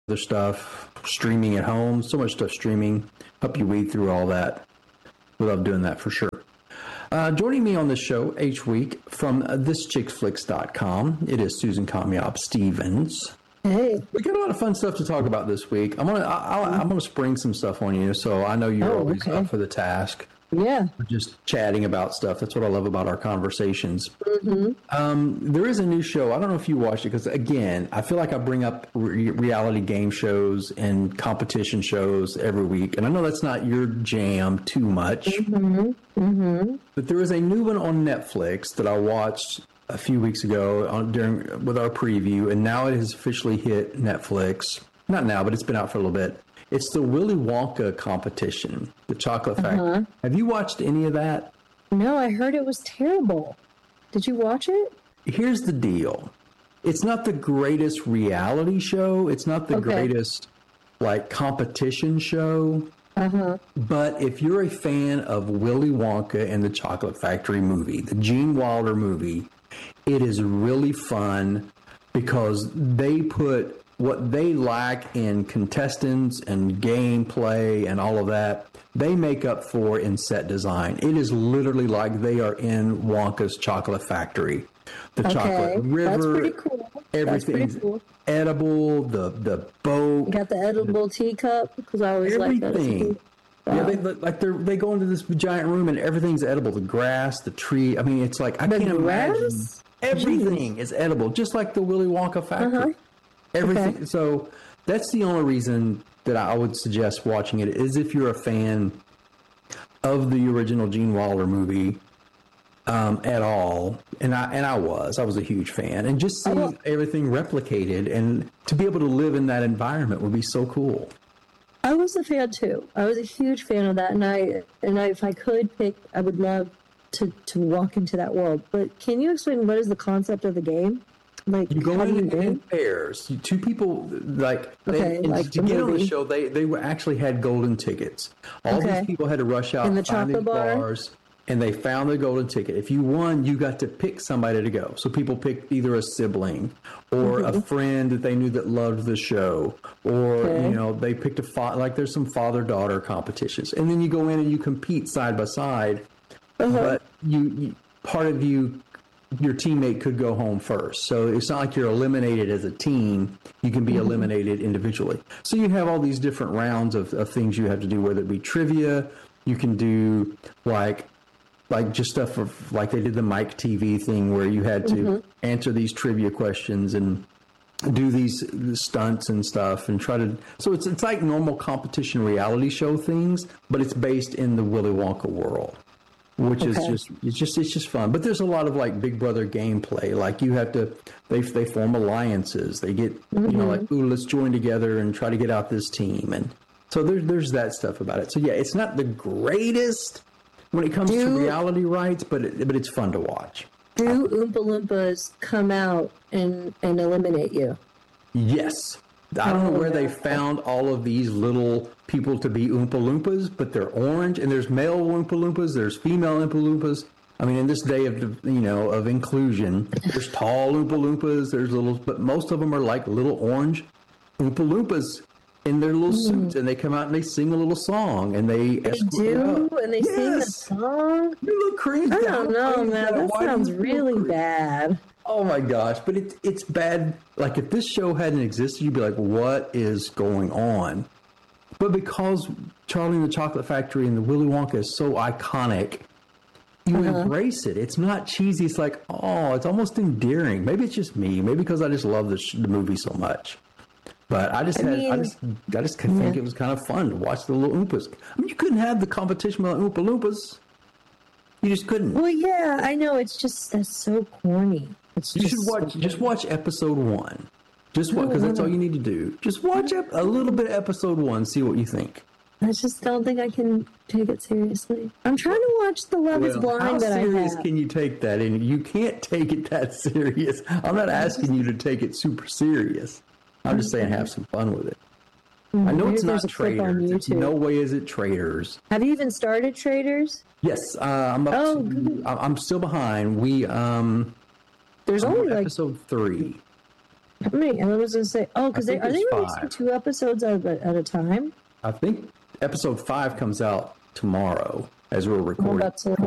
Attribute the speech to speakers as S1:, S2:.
S1: other stuff, streaming at home, so much stuff streaming. Help you weed through all that. We love doing that for sure. Joining me on this show each week from thischicksflix.com, it is Susan Kamyab Stevens.
S2: Hey,
S1: we got a lot of fun stuff to talk about this week. I'm gonna spring some stuff on you, so I know you're always up for the task.
S2: Yeah,
S1: we're just chatting about stuff. That's what I love about our conversations. Mm-hmm. There is a new show. I don't know if you watched it because, again, I feel like I bring up reality game shows and competition shows every week, and I know that's not your jam too much. Mm-hmm. Mm-hmm. But there is a new one on Netflix that I watched a few weeks ago with our preview, and now it has officially hit Netflix. Not now, but it's been out for a little bit. It's the Willy Wonka competition, the chocolate factory. Have you watched any of that?
S2: No, I heard it was terrible. Did you watch it?
S1: Here's the deal. It's not the greatest reality show. It's not the greatest, competition show. But if you're a fan of Willy Wonka and the Chocolate Factory movie, the Gene Wilder movie, it is really fun because they put what they lack in contestants and gameplay and all of that, they make up for in set design. It is literally like they are in Wonka's Chocolate Factory. The chocolate river. That's pretty cool. Everything's edible. The boat.
S2: You got the edible teacup because I always like that.
S1: Everything. Wow. Yeah, they go into this giant room and everything's edible. The grass, the tree. I mean, it's like I can't imagine. Everything is edible, just like the Willy Wonka factory. Everything. Okay. So that's the only reason that I would suggest watching it is if you're a fan of the original Gene Wilder movie at all. And I was a huge fan, and just seeing everything replicated and to be able to live in that environment would be so cool.
S2: I was a fan too. I was a huge fan of that, and I if I could pick, I would love to walk into that world. But can you explain what is the concept of the game? Like,
S1: you go in pairs. Two people, to get on the show, they actually had golden tickets. All these people had to rush out and find these bars, and they found the golden ticket. If you won, you got to pick somebody to go. So people picked either a sibling or a friend that they knew that loved the show, or they picked there's some father-daughter competitions, and then you go in and you compete side by side. But your teammate could go home first. So it's not like you're eliminated as a team. You can be eliminated individually. So you have all these different rounds of things you have to do, whether it be trivia. You can do like just stuff of like they did the Mike TV thing where you had to answer these trivia questions and do these stunts and stuff and try to. So it's like normal competition reality show things, but it's based in the Willy Wonka world. Which is it's just fun. But there's a lot of like Big Brother gameplay. Like you have to, they form alliances. They get, let's join together and try to get out this team. And so there's that stuff about it. So yeah, it's not the greatest when it comes to reality rights, but it's fun to watch.
S2: Do Oompa Loompas come out and eliminate you?
S1: Yes. I don't know where they found all of these little people to be Oompa Loompas, but they're orange, and there's male Oompa Loompas, there's female Oompa Loompas. I mean, in this day of inclusion, there's tall Oompa Loompas, there's little, but most of them are like little orange Oompa Loompas in their little suits, and they come out and they sing a little song, and they
S2: do, and they sing the song.
S1: You look crazy.
S2: I don't know, man. That sounds really bad.
S1: Oh my gosh, but it's bad. Like if this show hadn't existed, you'd be like, what is going on? But because Charlie and the Chocolate Factory and the Willy Wonka is so iconic, you embrace it. It's not cheesy. It's like, it's almost endearing. Maybe it's just me. Maybe because I just love the movie so much. But I just think it was kind of fun to watch the little Oompas. I mean, you couldn't have the competition with Oompa Loompas. You just couldn't.
S2: Well, yeah, I know. It's just that's so corny.
S1: You should watch episode 1. Just watch, because that's all you need to do. Just watch a little bit of episode 1, see what you think.
S2: I just don't think I can take it seriously. I'm trying to watch The Love Is Blind that I have. How serious
S1: can you take that? And you can't take it that serious. I'm not asking you to take it super serious. I'm just saying have some fun with it. I know it's not Traitors. It's no way is it Traitors.
S2: Have you even started Traitors?
S1: Yes, I'm still behind. There's only episode 3.
S2: How many? And I was going to say, because are they releasing
S1: 5.
S2: 2 episodes at a time?
S1: I think episode 5 comes out tomorrow as we're recording.
S2: That's a